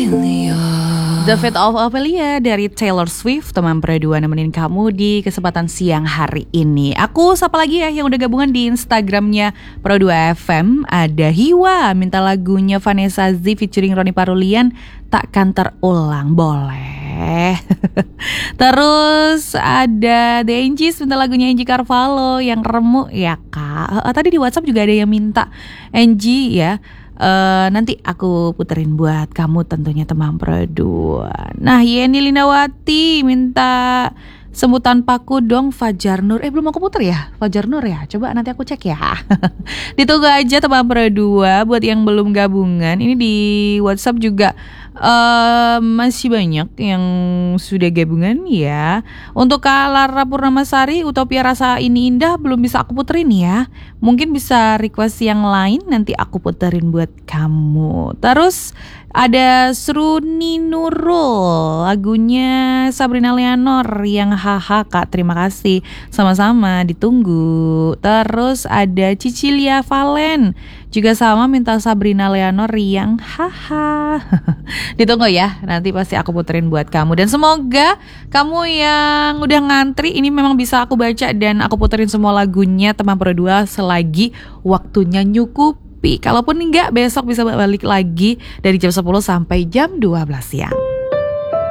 The Fate of Ophelia dari Taylor Swift, teman berdua nemenin kamu di kesempatan siang hari ini. Aku sapa lagi ya yang udah gabungan di Instagramnya Pro 2 FM. Ada Hiwa minta lagunya Vanessa Z featuring Ronnie Parulian, Takkan Terulang. Boleh. Terus ada The Angies minta lagunya Angie Carvalho yang Remuk ya kak. Tadi di WhatsApp juga ada yang minta Angie ya. Nanti aku puterin buat kamu tentunya teman berdua. Nah Yeni Lindawati minta Sembuh Tanpaku dong Fajar Nur. Belum aku puter ya Fajar Nur ya. Coba nanti aku cek ya. Ditunggu aja teman berdua. Buat yang belum gabungan, ini di WhatsApp juga masih banyak yang sudah gabungan ya. Untuk Kak Lara Purnamasari, Utopia Rasa Ini Indah belum bisa aku puterin ya. Mungkin bisa request yang lain, nanti aku puterin buat kamu. Terus ada Sruni Nurul, lagunya Sabrina Leonor yang haha kak, terima kasih. Sama-sama, ditunggu. Terus ada Cicilia Valen, juga sama minta Sabrina Leonor yang haha. Ditunggu ya, nanti pasti aku puterin buat kamu. Dan semoga kamu yang udah ngantri ini memang bisa aku baca dan aku puterin semua lagunya teman berdua selagi waktunya nyukupi. Kalaupun enggak, besok bisa balik lagi dari jam 10 sampai jam 12 siang.